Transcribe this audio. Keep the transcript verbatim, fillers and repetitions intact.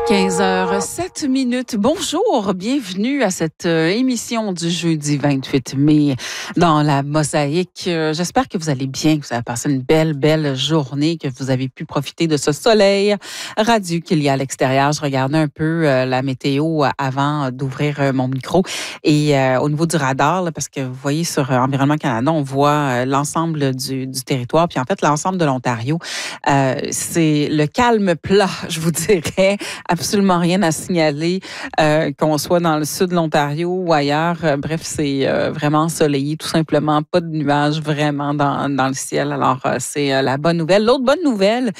quinze heures sept minutes. Bonjour, bienvenue à cette euh, émission du jeudi vingt-huit mai dans la Mosaïque. Euh, j'espère que vous allez bien, que vous avez passé une belle, belle journée, que vous avez pu profiter de ce soleil radieux qu'il y a à l'extérieur. Je regardais un peu euh, la météo avant d'ouvrir euh, mon micro et euh, au niveau du radar, là, parce que vous voyez sur euh, Environnement Canada, on voit euh, l'ensemble du, du territoire, puis en fait l'ensemble de l'Ontario. Euh, c'est le calme plat, je vous dirais. Absolument rien à signaler, euh, qu'on soit dans le sud de l'Ontario ou ailleurs. Euh, bref, c'est euh, vraiment ensoleillé, tout simplement. Pas de nuages vraiment dans, dans le ciel. Alors, euh, c'est euh, la bonne nouvelle. L'autre bonne nouvelle,